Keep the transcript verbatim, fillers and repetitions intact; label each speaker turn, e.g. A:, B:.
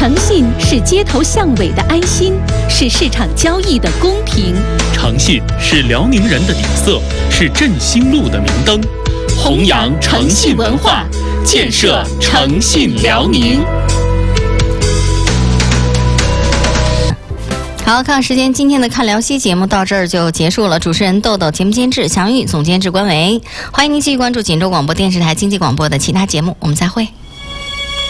A: 诚信是街头巷尾的安心，是市场交易的公平。
B: 诚信是辽宁人的底色，是振兴路的明灯。弘扬诚信文化，建设诚信辽宁。
C: 好，看时间，今天的看辽西节目到这儿就结束了。主持人豆豆，节目监制祥玉，总监制关维。欢迎您继续关注锦州广播电视台经济广播的其他节目，我们再会。